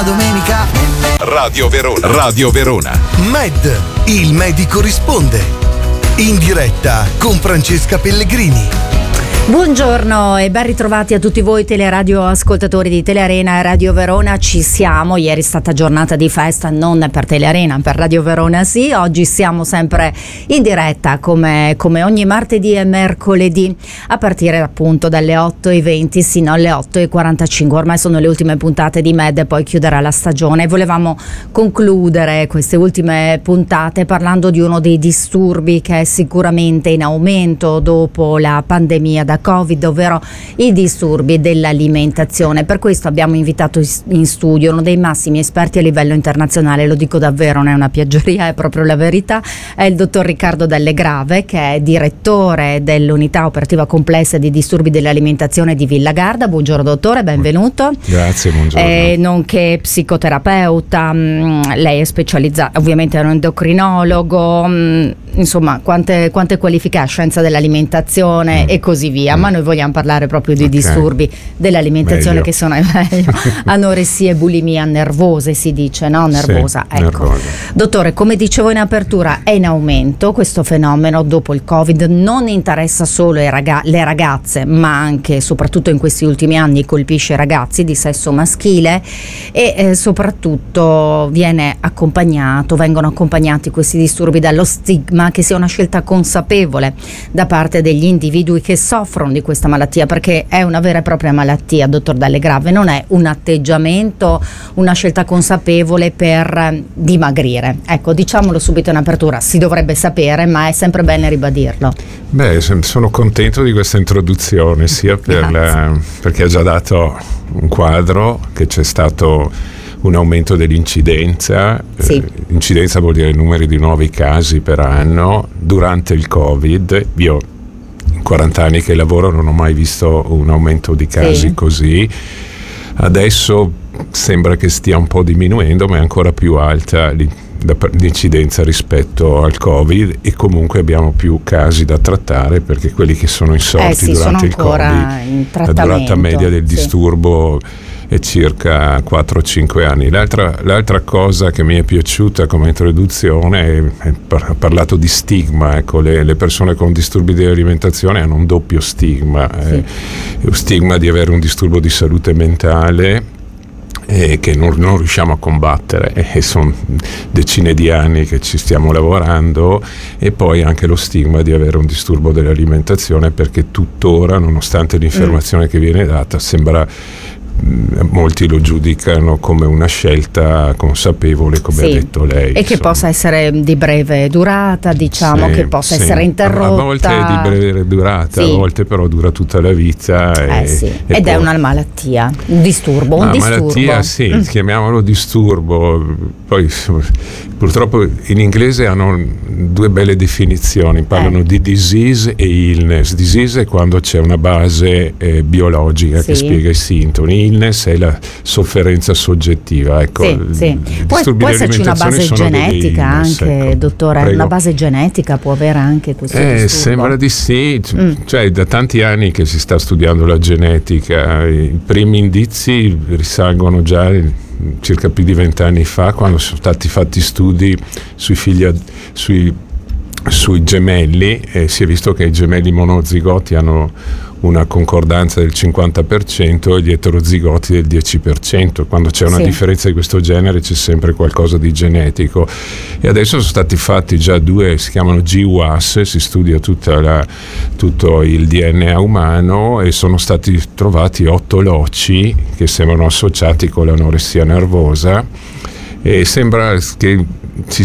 domenica. Radio Verona. Radio Verona. Med, il medico risponde. In diretta con Francesca Pellegrini. Buongiorno e ben ritrovati a tutti voi teleradio ascoltatori di Telearena e Radio Verona. Ci siamo, ieri è stata giornata di festa non per Telearena, per Radio Verona sì. Oggi siamo sempre in diretta come ogni martedì e mercoledì a partire appunto dalle 8:20 sino alle 8:45. Ormai sono le ultime puntate di Med e poi chiuderà la stagione. Volevamo concludere queste ultime puntate parlando di uno dei disturbi che è sicuramente in aumento dopo la pandemia da Covid, ovvero i disturbi dell'alimentazione. Per questo abbiamo invitato in studio uno dei massimi esperti a livello internazionale, lo dico davvero, non è una piaggeria, è proprio la verità, è il dottor Riccardo Dallegrave, che è direttore dell'unità operativa complessa di disturbi dell'alimentazione di Villa Garda. Buongiorno dottore, benvenuto. Grazie, buongiorno. Nonché psicoterapeuta, lei è specializzato, ovviamente è un endocrinologo, insomma quante qualifiche ha, scienza dell'alimentazione e così via. Ma noi vogliamo parlare proprio di disturbi dell'alimentazione, meglio. Che sono meglio. Anoressia e bulimia nervose, si dice, no? Nervosa, sì, ecco. nervosa. Dottore, come dicevo in apertura, è in aumento questo fenomeno dopo il Covid, non interessa solo le ragazze, ma anche, soprattutto in questi ultimi anni, colpisce i ragazzi di sesso maschile e soprattutto vengono accompagnati questi disturbi dallo stigma che sia una scelta consapevole da parte degli individui che soffrono di questa malattia, perché è una vera e propria malattia, dottor Dallegrave, non è un atteggiamento, una scelta consapevole per dimagrire. Ecco, diciamolo subito in apertura, si dovrebbe sapere, ma è sempre bene ribadirlo. Beh, sono contento di questa introduzione, sia perché ha già dato un quadro che c'è stato un aumento dell'incidenza. Sì. Incidenza vuol dire numeri di nuovi casi per anno durante il Covid. Io in 40 anni che lavoro non ho mai visto un aumento di casi così. Adesso sembra che stia un po' diminuendo, ma è ancora più alta l'incidenza rispetto al Covid, e comunque abbiamo più casi da trattare, perché quelli che sono insorti durante il Covid, la durata media del disturbo è circa 4-5 anni. L'altra cosa che mi è piaciuta come introduzione ha parlato di stigma. Ecco, le persone con disturbi dell'alimentazione hanno un doppio stigma, lo stigma di avere un disturbo di salute mentale che non riusciamo a combattere, e sono decine di anni che ci stiamo lavorando, e poi anche lo stigma di avere un disturbo dell'alimentazione, perché tuttora, nonostante l'informazione che viene data, molti lo giudicano come una scelta consapevole, come ha detto lei. E che possa essere di breve durata, diciamo, che possa essere interrotta. A volte è di breve durata, a volte però dura tutta la vita. Ed poi è una malattia, un disturbo. Una malattia, chiamiamolo disturbo. Poi purtroppo in inglese hanno due belle definizioni, parlano di disease e illness. Disease è quando c'è una base biologica che spiega i sintomi. Illness è la sofferenza soggettiva, ecco. Può esserci una base genetica anche, dottore. Prego. Una base genetica può avere anche questo disturbo? Sembra di sì, cioè da tanti anni che si sta studiando la genetica. I primi indizi risalgono già circa più di 20 anni fa, quando sono stati fatti studi sui gemelli, e si è visto che i gemelli monozigoti hanno una concordanza del 50% e gli eterozigoti del 10%. Quando c'è una differenza di questo genere c'è sempre qualcosa di genetico, e adesso sono stati fatti già due, si chiamano GWAS, si studia tutto il DNA umano, e sono stati trovati 8 loci che sembrano associati con l'anoressia nervosa, e sembra che ci